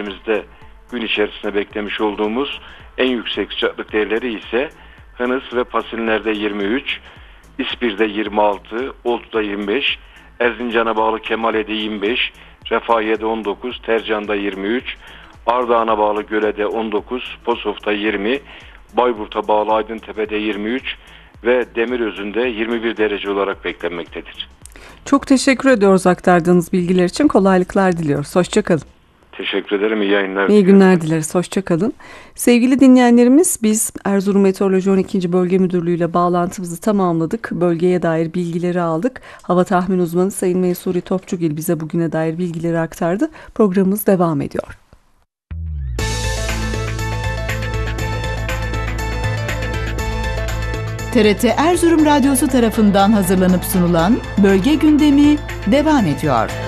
bölgemizde gün içerisinde beklemiş olduğumuz en yüksek sıcaklık değerleri ise Hınıs ve Pasinler'de 23, İspir'de 26, Oltu'da 25, Erzincan'a bağlı Kemale'de 25, Refahiye'de 19, Tercan'da 23, Ardahan'a bağlı Göle'de 19, Posof'ta 20, Bayburt'a bağlı Aydıntepe'de 23 ve Demirözü'nde 21 derece olarak beklenmektedir. Çok teşekkür ediyoruz aktardığınız bilgiler için. Kolaylıklar diliyoruz. Hoşçakalın. Teşekkür ederim. İyi yayınlar. İyi günler dileriz. Hoşçakalın. Sevgili dinleyenlerimiz, biz Erzurum Meteoroloji 12. Bölge Müdürlüğü ile bağlantımızı tamamladık. Bölgeye dair bilgileri aldık. Hava tahmin uzmanı Sayın Meysuri Topçugil bize bugüne dair bilgileri aktardı. Programımız devam ediyor. TRT Erzurum Radyosu tarafından hazırlanıp sunulan Bölge Gündemi devam ediyor.